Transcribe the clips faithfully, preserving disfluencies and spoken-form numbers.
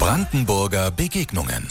Brandenburger Begegnungen.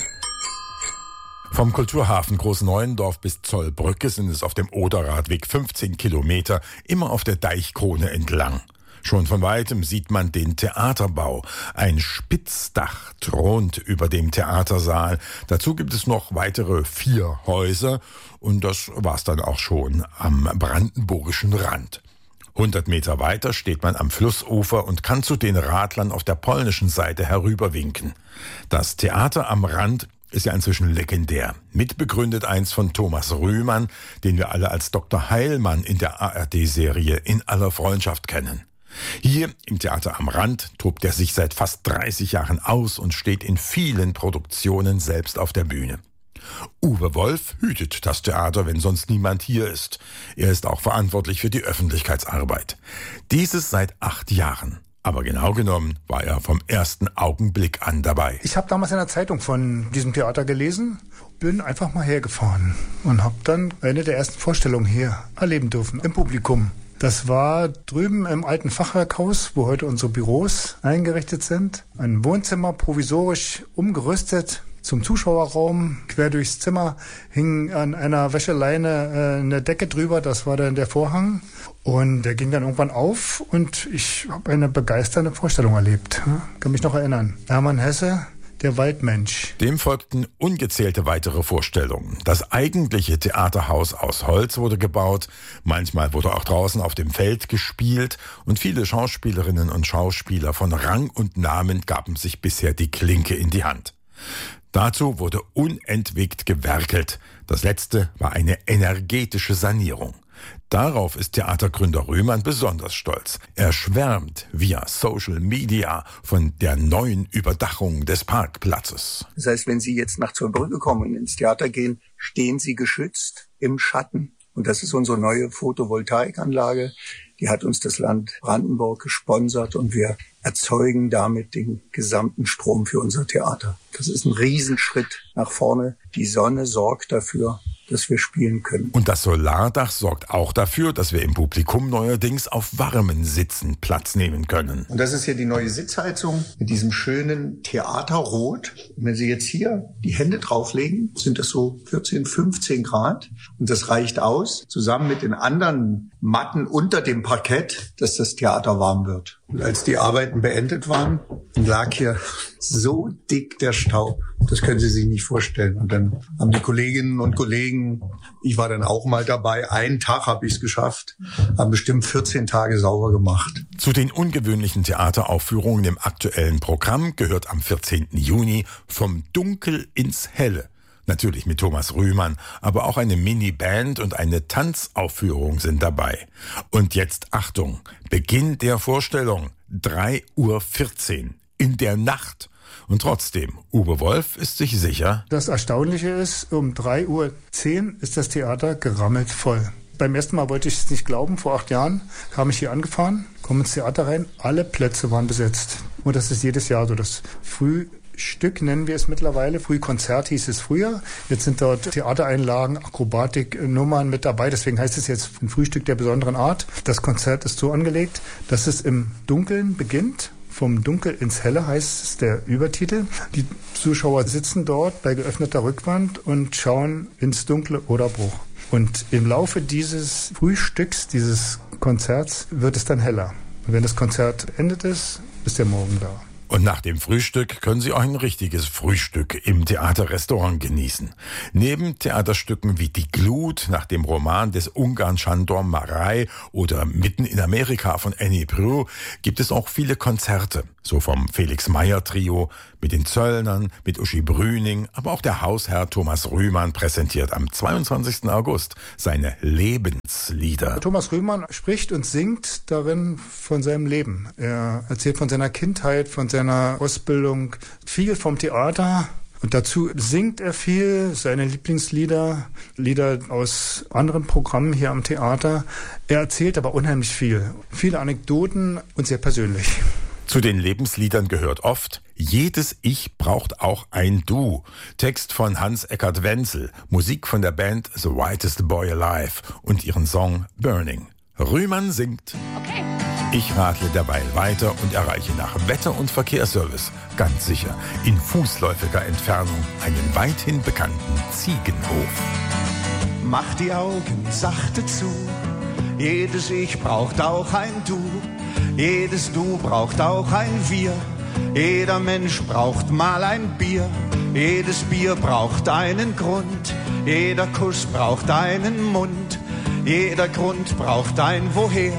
Vom Kulturhafen Großneuendorf bis Zollbrücke sind es auf dem Oderradweg fünfzehn Kilometer, immer auf der Deichkrone entlang. Schon von weitem sieht man den Theaterbau. Ein Spitzdach thront über dem Theatersaal. Dazu gibt es noch weitere vier Häuser und das war's dann auch schon am brandenburgischen Rand. hundert Meter weiter steht man am Flussufer und kann zu den Radlern auf der polnischen Seite herüberwinken. Das Theater am Rand ist ja inzwischen legendär. Mitbegründet eins von Thomas Rühmann, den wir alle als Doktor Heilmann in der A R D-Serie In aller Freundschaft kennen. Hier im Theater am Rand tobt er sich seit fast dreißig Jahren aus und steht in vielen Produktionen selbst auf der Bühne. Uwe Wolf hütet das Theater, wenn sonst niemand hier ist. Er ist auch verantwortlich für die Öffentlichkeitsarbeit. Dieses seit acht Jahren. Aber genau genommen war er vom ersten Augenblick an dabei. Ich habe damals in der Zeitung von diesem Theater gelesen, bin einfach mal hergefahren und habe dann eine der ersten Vorstellungen hier erleben dürfen, im Publikum. Das war drüben im alten Fachwerkhaus, wo heute unsere Büros eingerichtet sind. Ein Wohnzimmer, provisorisch umgerüstet zum Zuschauerraum. Quer durchs Zimmer hing an einer Wäscheleine äh, eine Decke drüber, das war dann der Vorhang. Und der ging dann irgendwann auf und ich habe eine begeisternde Vorstellung erlebt. Ja, kann mich noch erinnern. Hermann Hesse, der Waldmensch. Dem folgten ungezählte weitere Vorstellungen. Das eigentliche Theaterhaus aus Holz wurde gebaut. Manchmal wurde auch draußen auf dem Feld gespielt. Und viele Schauspielerinnen und Schauspieler von Rang und Namen gaben sich bisher die Klinke in die Hand. Dazu wurde unentwegt gewerkelt. Das letzte war eine energetische Sanierung. Darauf ist Theatergründer Rühmann besonders stolz. Er schwärmt via Social Media von der neuen Überdachung des Parkplatzes. Das heißt, wenn Sie jetzt nach Zollbrücke kommen und ins Theater gehen, stehen Sie geschützt im Schatten. Und das ist unsere neue Photovoltaikanlage. Die hat uns das Land Brandenburg gesponsert und wir erzeugen damit den gesamten Strom für unser Theater. Das ist ein Riesenschritt nach vorne. Die Sonne sorgt dafür, dass wir spielen können. Und das Solardach sorgt auch dafür, dass wir im Publikum neuerdings auf warmen Sitzen Platz nehmen können. Und das ist hier die neue Sitzheizung mit diesem schönen Theaterrot. Und wenn Sie jetzt hier die Hände drauflegen, sind das so vierzehn, fünfzehn Grad. Und das reicht aus, zusammen mit den anderen Matten unter dem Parkett, dass das Theater warm wird. Und als die Arbeiten beendet waren, lag hier so dick der Staub. Das können Sie sich nicht vorstellen. Und dann haben die Kolleginnen und Kollegen, ich war dann auch mal dabei, einen Tag habe ich es geschafft, haben bestimmt vierzehn Tage sauber gemacht. Zu den ungewöhnlichen Theateraufführungen im aktuellen Programm gehört am vierzehnten Juni Vom Dunkel ins Helle. Natürlich mit Thomas Rühmann, aber auch eine Mini-Band und eine Tanzaufführung sind dabei. Und jetzt Achtung, Beginn der Vorstellung, drei Uhr vierzehn, in der Nacht. Und trotzdem, Uwe Wolf ist sich sicher. Das Erstaunliche ist, um drei Uhr zehn ist das Theater gerammelt voll. Beim ersten Mal wollte ich es nicht glauben, vor acht Jahren kam ich hier angefahren, komme ins Theater rein, alle Plätze waren besetzt. Und das ist jedes Jahr so. Das Frühstück nennen wir es mittlerweile. Frühkonzert hieß es früher. Jetzt sind dort Theatereinlagen, Akrobatiknummern mit dabei. Deswegen heißt es jetzt ein Frühstück der besonderen Art. Das Konzert ist so angelegt, dass es im Dunkeln beginnt. Vom Dunkel ins Helle heißt es der Übertitel. Die Zuschauer sitzen dort bei geöffneter Rückwand und schauen ins dunkle Oderbruch. Und im Laufe dieses Frühstücks, dieses Konzerts, wird es dann heller. Und wenn das Konzert beendet ist, ist der Morgen da. Und nach dem Frühstück können Sie auch ein richtiges Frühstück im Theaterrestaurant genießen. Neben Theaterstücken wie Die Glut nach dem Roman des Ungarn Sándor Márai oder Mitten in Amerika von Annie Proulx gibt es auch viele Konzerte. So vom Felix Meyer Trio mit den Zöllnern, mit Uschi Brüning, aber auch der Hausherr Thomas Rühmann präsentiert am zweiundzwanzigsten August seine Lebenslieder. Thomas Rühmann spricht und singt darin von seinem Leben. Er erzählt von seiner Kindheit, von seiner Ausbildung, viel vom Theater. Und dazu singt er viel, seine Lieblingslieder, Lieder aus anderen Programmen hier am Theater. Er erzählt aber unheimlich viel. Viele Anekdoten und sehr persönlich. Zu den Lebensliedern gehört oft Jedes Ich braucht auch ein Du. Text von Hans-Eckart Wenzel, Musik von der Band The Whitest Boy Alive und ihren Song Burning. Rühmann singt. Okay. Ich radle derweil weiter und erreiche nach Wetter- und Verkehrsservice ganz sicher in fußläufiger Entfernung einen weithin bekannten Ziegenhof. Mach die Augen sachte zu, jedes Ich braucht auch ein Du, jedes Du braucht auch ein Wir, jeder Mensch braucht mal ein Bier, jedes Bier braucht einen Grund, jeder Kuss braucht einen Mund, jeder Grund braucht ein Woher.